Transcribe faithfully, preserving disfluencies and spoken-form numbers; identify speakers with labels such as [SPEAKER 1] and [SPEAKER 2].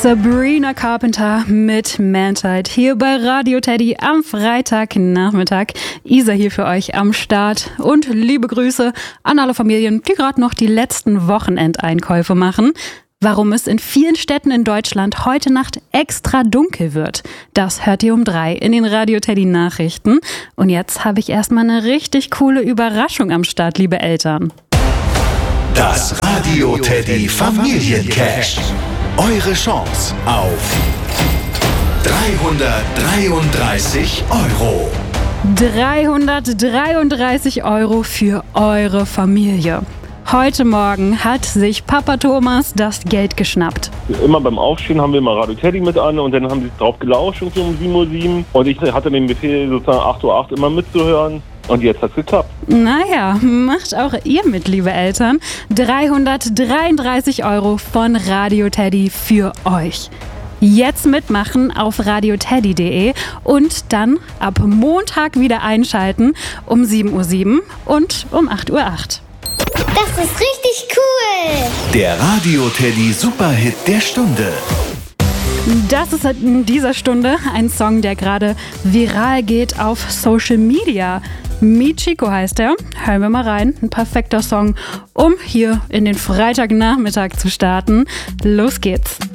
[SPEAKER 1] Sabrina Carpenter mit Mantide hier bei Radio Teddy am Freitagnachmittag. Isa hier für euch am Start und liebe Grüße an alle Familien, die gerade noch die letzten Wochenendeinkäufe machen. Warum es in vielen Städten in Deutschland heute Nacht extra dunkel wird, das hört ihr um drei in den Radio Teddy Nachrichten. Und jetzt habe ich erstmal eine richtig coole Überraschung am Start, liebe Eltern.
[SPEAKER 2] Das Radio Teddy Familiencash. Eure Chance auf dreihundertdreiunddreißig Euro.
[SPEAKER 1] dreihundertdreiunddreißig Euro für eure Familie. Heute Morgen hat sich Papa Thomas das Geld geschnappt.
[SPEAKER 3] Immer beim Aufstehen haben wir mal Radio Teddy mit an und dann haben sie drauf gelauscht um sieben Uhr sieben und ich hatte den Befehl sozusagen acht Uhr acht immer mitzuhören. Und jetzt hat's geklappt.
[SPEAKER 1] Naja, macht auch ihr mit, liebe Eltern. dreihundertdreiunddreißig Euro von Radio Teddy für euch. Jetzt mitmachen auf radioteddy punkt de und dann ab Montag wieder einschalten um sieben Uhr sieben und um acht Uhr acht.
[SPEAKER 4] Das ist richtig cool!
[SPEAKER 2] Der Radio Teddy Superhit der Stunde.
[SPEAKER 1] Das ist in dieser Stunde ein Song, der gerade viral geht auf Social Media. Michiko heißt er. Hören wir mal rein. Ein perfekter Song, um hier in den Freitagnachmittag zu starten. Los geht's.